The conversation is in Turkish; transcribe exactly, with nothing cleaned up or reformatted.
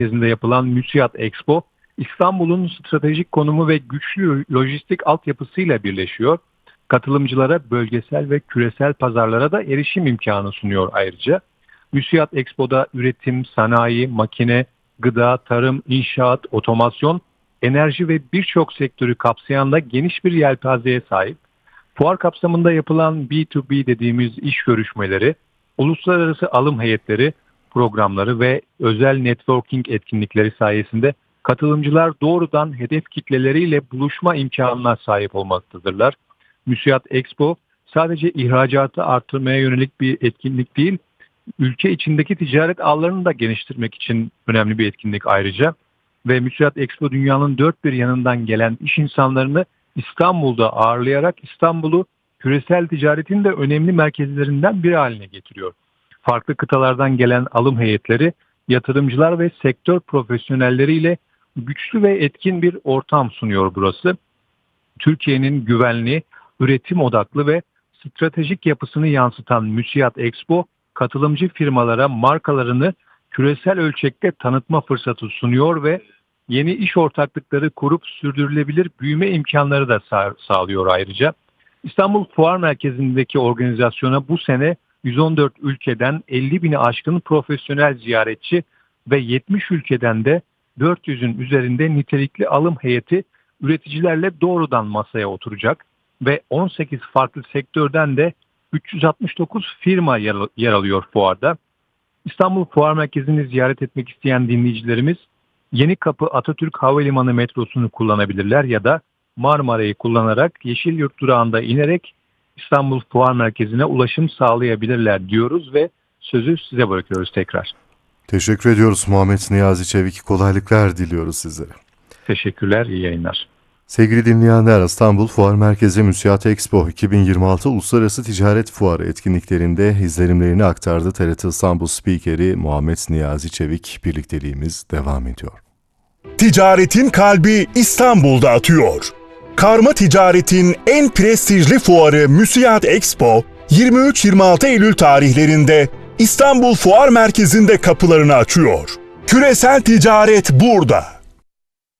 Merkezi'nde yapılan MÜSİAD Expo, İstanbul'un stratejik konumu ve güçlü lojistik altyapısıyla birleşiyor. Katılımcılara bölgesel ve küresel pazarlara da erişim imkanı sunuyor ayrıca. MÜSİAD Expo'da üretim, sanayi, makine, gıda, tarım, inşaat, otomasyon, enerji ve birçok sektörü kapsayan da geniş bir yelpazeye sahip. Fuar kapsamında yapılan B iki B dediğimiz iş görüşmeleri, uluslararası alım heyetleri, programları ve özel networking etkinlikleri sayesinde katılımcılar doğrudan hedef kitleleriyle buluşma imkanına sahip olmaktadırlar. MÜSİAD Expo sadece ihracatı artırmaya yönelik bir etkinlik değil, ülke içindeki ticaret ağlarını da geliştirmek için önemli bir etkinlik ayrıca. Ve MÜSİAD Expo dünyanın dört bir yanından gelen iş insanlarını İstanbul'da ağırlayarak İstanbul'u küresel ticaretin de önemli merkezlerinden biri haline getiriyor. Farklı kıtalardan gelen alım heyetleri, yatırımcılar ve sektör profesyonelleriyle güçlü ve etkin bir ortam sunuyor burası. Türkiye'nin güvenli, üretim odaklı ve stratejik yapısını yansıtan MÜSİAD Expo, katılımcı firmalara markalarını küresel ölçekte tanıtma fırsatı sunuyor ve yeni iş ortaklıkları kurup sürdürülebilir büyüme imkanları da sağ, sağlıyor ayrıca. İstanbul Fuar Merkezi'ndeki organizasyona bu sene yüz on dört ülkeden elli bini aşkın profesyonel ziyaretçi ve yetmiş ülkeden de dört yüzün üzerinde nitelikli alım heyeti üreticilerle doğrudan masaya oturacak ve on sekiz farklı sektörden de üç yüz altmış dokuz firma yer alıyor fuarda. İstanbul Fuar Merkezi'ni ziyaret etmek isteyen dinleyicilerimiz Yenikapı Atatürk Havalimanı metrosunu kullanabilirler ya da Marmara'yı kullanarak Yeşilyurt durağında inerek İstanbul Fuar Merkezi'ne ulaşım sağlayabilirler diyoruz ve sözü size bırakıyoruz tekrar. Teşekkür ediyoruz Muhammed Niyazi Çevik. Kolaylıklar diliyoruz sizlere. Teşekkürler, iyi yayınlar. Sevgili dinleyenler, İstanbul Fuar Merkezi MÜSİAD Expo iki bin yirmi altı Uluslararası Ticaret Fuarı etkinliklerinde izlenimlerini aktardı. T R T İstanbul Spikeri Muhammed Niyazi Çevik, birlikteliğimiz devam ediyor. Ticaretin kalbi İstanbul'da atıyor. Karma ticaretin en prestijli fuarı MÜSİAD Expo, yirmi üç yirmi altı Eylül tarihlerinde İstanbul Fuar Merkezi'nde kapılarını açıyor. Küresel ticaret burada.